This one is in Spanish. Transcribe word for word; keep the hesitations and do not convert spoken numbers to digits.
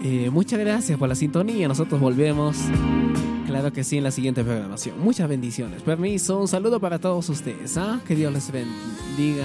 Eh, muchas gracias por la sintonía. Nosotros volvemos, claro que sí, en la siguiente programación. Muchas bendiciones. Permiso, un saludo para todos ustedes. ¿Ah? Que Dios les bendiga.